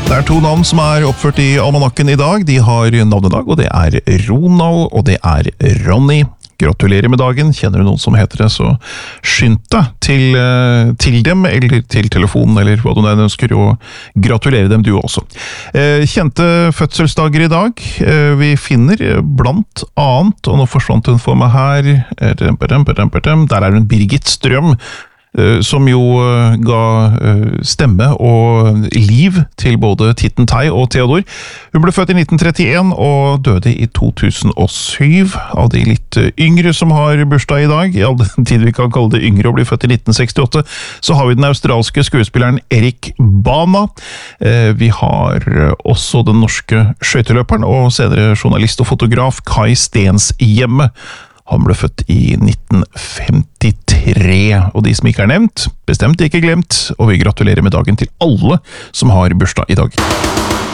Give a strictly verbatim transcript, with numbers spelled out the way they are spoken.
Det er to navn som er oppført i almanakken i dag. De har navnedag, og det er Ronald, og det er Ronny. Gratulerer med dagen. Kjenner du noen som heter det, så skynd deg til, til dem, eller til telefonen, eller hva du ønsker, og gratulere dem du også. Kjente fødselsdager i dag. Vi finner blant annet, og nå forsvant hun for meg her, der er hun Birgit Strøm, som jo ga stemme og liv til både Titten Tei og Theodor. Hun ble født i nitten trettien og døde i to tusen og syv. Av de litt yngre som har bursdag i dag, i all den tid vi kan kalle det yngre og bli født i nitten sekstiåtte, så har vi den australske skuespilleren Erik Bana. Vi har også den norske skøyteløperen og senere journalist og fotograf Kai Stenshjemme. Han ble født i nitten femtitre, og de som ikke er nevnt, bestemt ikke glemt, og vi gratulerer med dagen til alle som har bursdag i dag.